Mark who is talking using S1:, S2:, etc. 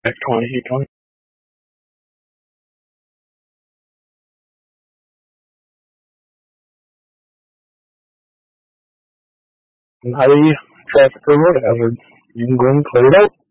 S1: 2020. High traffic or road hazard. You can go and clear it out.